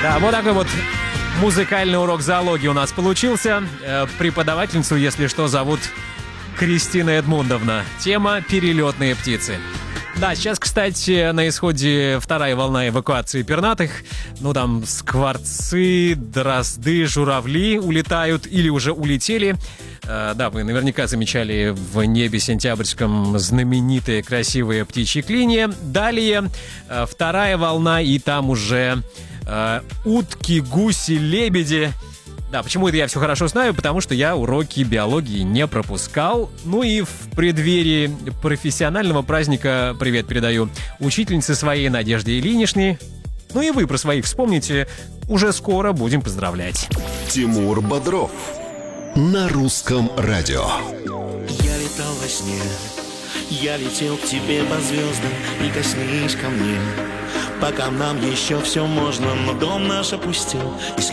Да, вот такой вот музыкальный урок зоологии у нас получился. Преподавательницу, если что, зовут Кристина Эдмундовна. Тема «Перелетные птицы». Да, сейчас, кстати, на исходе вторая волна эвакуации пернатых. Ну, там скворцы, дрозды, журавли улетают или уже улетели. Да, вы наверняка замечали в небе сентябрьском знаменитые красивые птичьи клинья. Далее вторая волна, и там уже утки, гуси, лебеди. Да, почему это я все хорошо знаю? Потому что я уроки биологии не пропускал. Ну и в преддверии профессионального праздника привет передаю учительнице своей Надежде Ильиничне. Ну и вы про своих вспомните. Уже скоро будем поздравлять. Тимур Бодров на русском радио. Я летал во сне, я летел к тебе по звездам, и коснись ко мне. Пока нам еще все можно, но дом наш опустел.